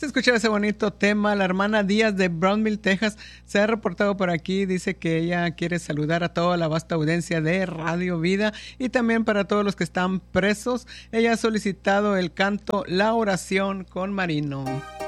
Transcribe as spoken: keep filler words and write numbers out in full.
Se escuchaba ese bonito tema. La hermana Díaz de Brownville, Texas, se ha reportado por aquí. Dice que ella quiere saludar a toda la vasta audiencia de Radio Vida y también para todos los que están presos. Ella ha solicitado el canto La Oración con Marino.